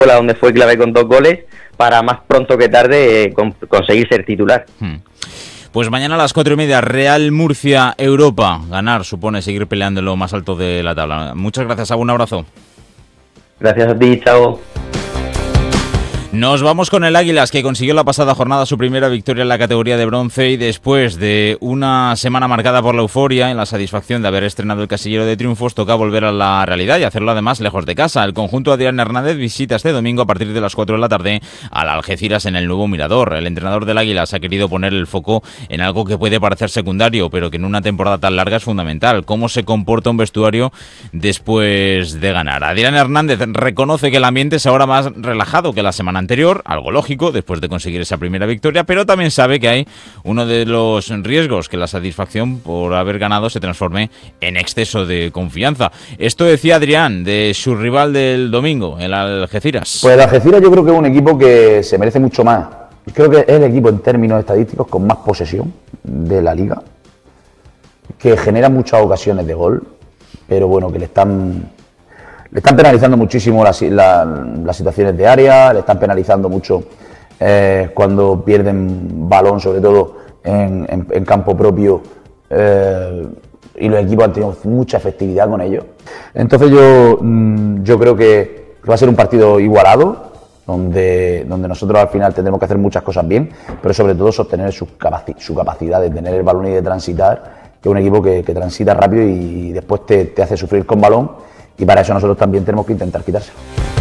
donde fue clave con 2 goles, para más pronto que tarde conseguir ser titular. Pues mañana a las 4:30, Real Murcia Europa. Ganar supone seguir peleando en lo más alto de la tabla. Muchas gracias, Abu, un abrazo. Gracias a ti, chao. Nos vamos con el Águilas, que consiguió la pasada jornada su primera victoria en la categoría de bronce, y después de una semana marcada por la euforia y la satisfacción de haber estrenado el casillero de triunfos, toca volver a la realidad y hacerlo además lejos de casa. El conjunto Adrián Hernández visita este domingo a partir de las 4 de la tarde al Algeciras en el nuevo Mirador. El entrenador del Águilas ha querido poner el foco en algo que puede parecer secundario, pero que en una temporada tan larga es fundamental: cómo se comporta un vestuario después de ganar. Adrián Hernández reconoce que el ambiente es ahora más relajado que la semana anterior, algo lógico después de conseguir esa primera victoria, pero también sabe que hay uno de los riesgos: que la satisfacción por haber ganado se transforme en exceso de confianza. Esto decía Adrián de su rival del domingo, el Algeciras. Pues el Algeciras yo creo que es un equipo que se merece mucho más. Creo que es el equipo en términos estadísticos con más posesión de la liga, que genera muchas ocasiones de gol, pero bueno, que le están penalizando muchísimo las situaciones de área, le están penalizando mucho cuando pierden balón, sobre todo en campo propio, y los equipos han tenido mucha efectividad con ello. Entonces yo creo que va a ser un partido igualado, donde nosotros al final tendremos que hacer muchas cosas bien, pero sobre todo sostener su capacidad de tener el balón y de transitar, que es un equipo que transita rápido y después te hace sufrir con balón. Y para eso nosotros también tenemos que intentar quitárselo.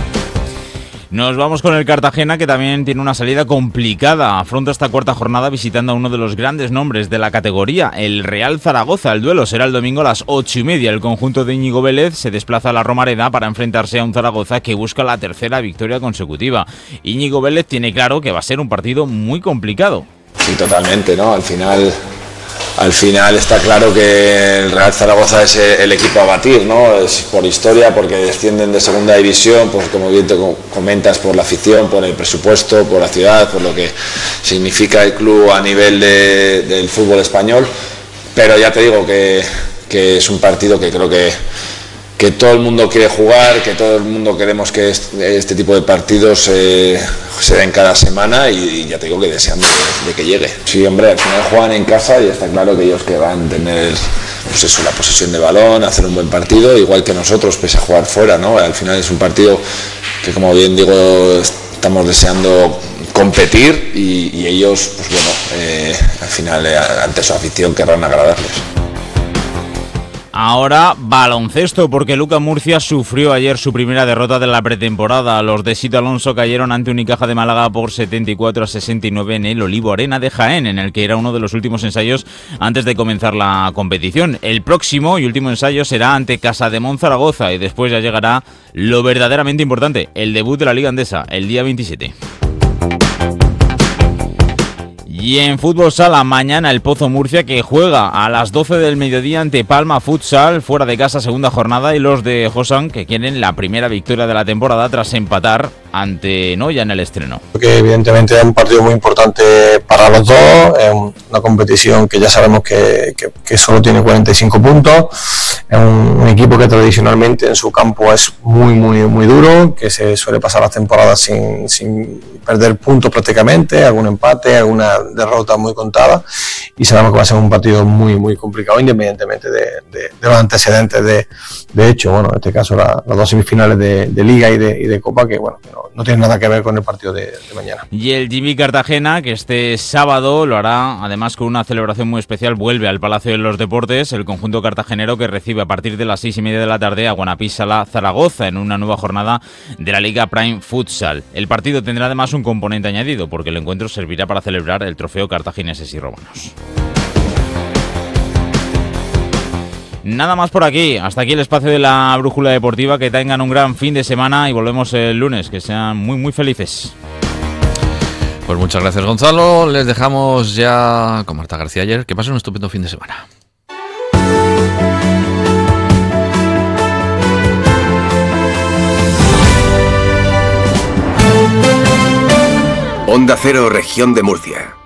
Nos vamos con el Cartagena, que también tiene una salida complicada. Afronta esta cuarta jornada visitando a uno de los grandes nombres de la categoría, el Real Zaragoza. El duelo será el domingo a las 8:30. El conjunto de Íñigo Vélez se desplaza a la Romareda para enfrentarse a un Zaragoza que busca la tercera victoria consecutiva. Íñigo Vélez tiene claro que va a ser un partido muy complicado. Sí, totalmente, ¿no? Al final está claro que el Real Zaragoza es el equipo a batir, ¿no? Es por historia, porque descienden de segunda división, pues como bien te comentas, por la afición, por el presupuesto, por la ciudad, por lo que significa el club a nivel del fútbol español. Pero ya te digo que es un partido que creo que todo el mundo quiere jugar, que todo el mundo queremos que este tipo de partidos se den cada semana, y ya te digo que deseando de que llegue. Sí, hombre, al final juegan en casa y está claro que ellos que van a tener pues eso, la posesión de balón, hacer un buen partido, igual que nosotros, pese a jugar fuera, ¿no? Al final es un partido que, como bien digo, estamos deseando competir, y ellos, pues bueno, al final ante su afición querrán agradarles. Ahora baloncesto, porque Lucas Murcia sufrió ayer su primera derrota de la pretemporada. Los de Sito Alonso cayeron ante Unicaja de Málaga por 74-69 en el Olivo Arena de Jaén, en el que era uno de los últimos ensayos antes de comenzar la competición. El próximo y último ensayo será ante Casademont Zaragoza, y después ya llegará lo verdaderamente importante: el debut de la Liga Endesa, el día 27. Y en fútbol sala, mañana el Pozo Murcia, que juega a las 12 del mediodía ante Palma Futsal, fuera de casa, segunda jornada, y los de Josan, que quieren la primera victoria de la temporada tras empatar ante Noya en el estreno. Que evidentemente es un partido muy importante para los dos, es una competición que ya sabemos que solo tiene 45 puntos, es un equipo que tradicionalmente en su campo es muy duro, que se suele pasar las temporadas sin perder puntos prácticamente, algún empate, alguna derrota muy contada, y sabemos que va a ser un partido muy complicado, independientemente de los antecedentes de hecho, bueno, en este caso las dos semifinales de Liga y de Copa, que bueno, no tienen nada que ver con el partido de mañana. Y el Jimmy Cartagena, que este sábado lo hará además con una celebración muy especial, vuelve al Palacio de los Deportes, el conjunto cartagenero, que recibe a partir de las 6:30 de la tarde a Guanapí Sala Zaragoza en una nueva jornada de la Liga Prime Futsal. El partido tendrá además un componente añadido, porque el encuentro servirá para celebrar el trofeo Cartagineses y Romanos. Nada más por aquí, hasta aquí el espacio de la Brújula Deportiva. Que tengan un gran fin de semana y volvemos el lunes, que sean muy felices. Pues muchas gracias, Gonzalo, les dejamos ya con Marta García Ayer. Que pasen un estupendo fin de semana. Onda Cero, Región de Murcia.